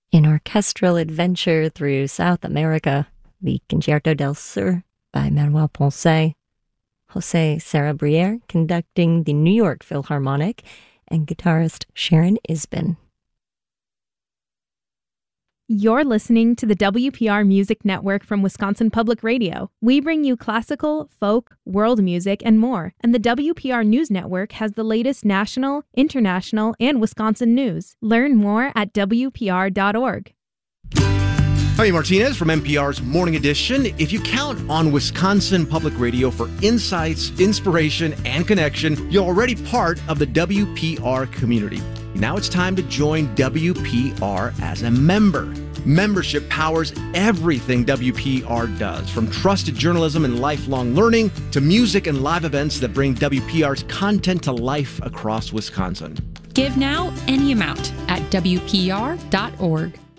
An orchestral adventure through South America, the Concerto del Sur by Manuel Ponce, José Sarabriere conducting the New York Philharmonic, and guitarist Sharon Isbin. You're listening to the WPR Music Network from Wisconsin Public Radio. We bring you classical, folk, world music, and more. And the WPR News Network has the latest national, international, and Wisconsin news. Learn more at WPR.org. Javi Martinez from NPR's Morning Edition. If you count on Wisconsin Public Radio for insights, inspiration, and connection, you're already part of the WPR community. Now it's time to join WPR as a member. Membership powers everything WPR does, from trusted journalism and lifelong learning to music and live events that bring WPR's content to life across Wisconsin. Give now any amount at WPR.org.